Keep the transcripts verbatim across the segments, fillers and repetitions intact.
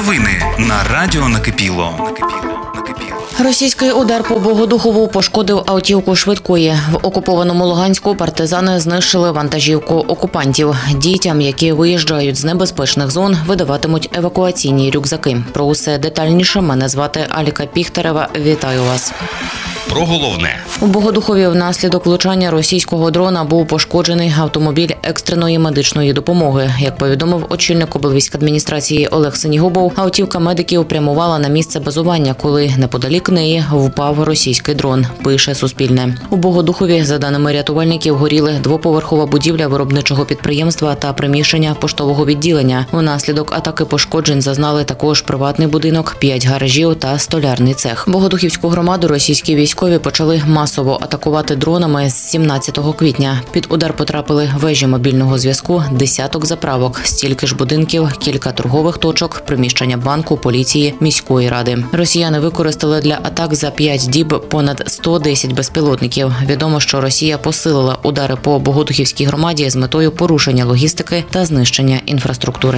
Новини на Радіо Накипіло. Російський удар по Богодухову пошкодив автівку швидкої. В окупованому Луганську партизани знищили вантажівку окупантів. Дітям, які виїжджають з небезпечних зон, видаватимуть евакуаційні рюкзаки. Про усе детальніше мене звати Аліка Піхтерева. Вітаю вас. Про головне. У Богодухові внаслідок влучання російського дрона був пошкоджений автомобіль екстреної медичної допомоги. Як повідомив очільник облвійськадміністрації Олег Синігубов, автівка медиків прямувала на місце базування, коли неподалік неї впав російський дрон, пише Суспільне. У Богодухові, за даними рятувальників, горіли двоповерхова будівля виробничого підприємства та приміщення поштового відділення. Внаслідок атаки пошкоджень зазнали також приватний будинок, п'ять гаражів та столярний цех. Богодухівську громаду російські військові почали масово атакувати дронами з сімнадцятого квітня. Під удар потрапили вежі мобільного зв'язку, десяток заправок, стільки ж будинків, кілька торгових точок, приміщення банку, поліції, міської ради. Росіяни використали для атак за п'ять діб понад сто десять безпілотників. Відомо, що Росія посилила удари по Богодухівській громаді з метою порушення логістики та знищення інфраструктури.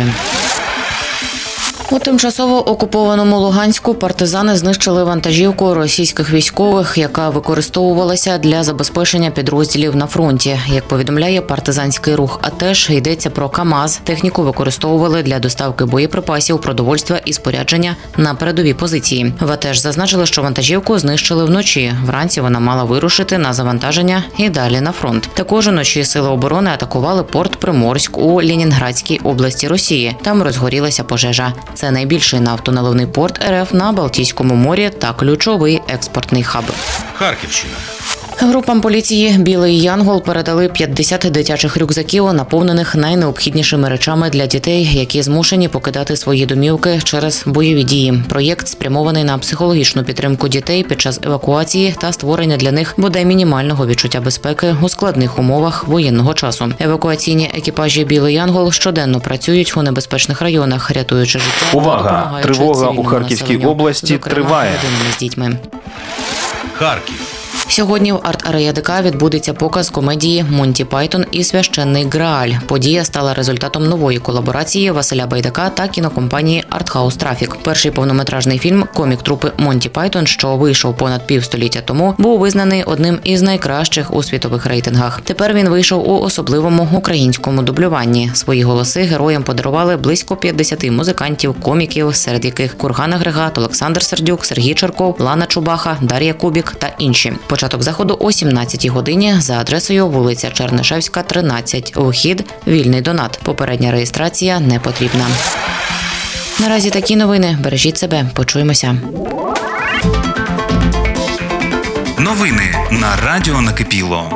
У тимчасово окупованому Луганську партизани знищили вантажівку російських військових, яка використовувалася для забезпечення підрозділів на фронті. Як повідомляє партизанський рух «Атеш», йдеться про КАМАЗ. Техніку використовували для доставки боєприпасів, продовольства і спорядження на передові позиції. В «Атеш» зазначили, що вантажівку знищили вночі. Вранці вона мала вирушити на завантаження і далі на фронт. Також уночі сили оборони атакували порт Приморськ у Ленінградській області Росії. Там розгорілася пожежа. Це найбільший нафтоналивний порт РФ на Балтійському морі та ключовий експортний хаб. Харківщина. Групам поліції «Білий Янгол» передали п'ятдесят дитячих рюкзаків, наповнених найнеобхіднішими речами для дітей, які змушені покидати свої домівки через бойові дії. Проєкт спрямований на психологічну підтримку дітей під час евакуації та створення для них бодай мінімального відчуття безпеки у складних умовах воєнного часу. Евакуаційні екіпажі «Білий Янгол» щоденно працюють у небезпечних районах, рятуючи життя. Увага! Тривога у Харківській області триває. З дітьми. Харків. Сьогодні в арт-ареї ДК відбудеться показ комедії «Монті Пайтон і священний Грааль». Подія стала результатом нової колаборації Василя Байдака та кінокомпанії «Артхаус Трафік». Перший повнометражний фільм комік трупи «Монті Пайтон», що вийшов понад півстоліття тому, був визнаний одним із найкращих у світових рейтингах. Тепер він вийшов у особливому українському дублюванні. Свої голоси героям подарували близько п'ятдесят музикантів, коміків, серед яких Курган Агрегат, Олександр Сердюк, Сергій Черков, Лана Чубаха, Дар'я Кубік та інші. Початок заходу о сімнадцятій годині за адресою вулиця Чернишевська, тринадцять. Вхід – вільний донат. Попередня реєстрація не потрібна. Наразі такі новини. Бережіть себе. Почуємося. Новини на Радіо Накипіло.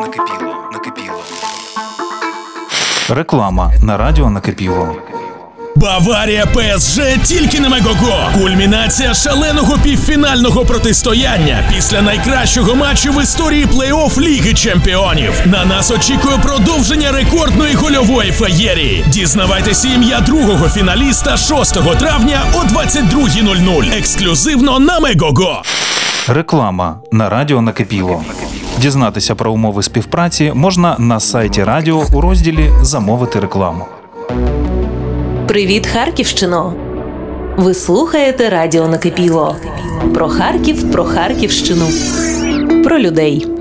Реклама на Радіо Накипіло. Баварія ПСЖ тільки на Мегого. Кульмінація шаленого півфінального протистояння після найкращого матчу в історії плей-офф Ліги Чемпіонів. На нас очікує продовження рекордної гольової феєрії. Дізнавайтеся ім'я другого фіналіста шостого травня о двадцять друга нуль нуль. Ексклюзивно на Мегого. Реклама на Радіо Накипіло. Дізнатися про умови співпраці можна на сайті радіо у розділі «Замовити рекламу». Привіт, Харківщино! Ви слухаєте Радіо Накипіло. Про Харків, про Харківщину, про людей.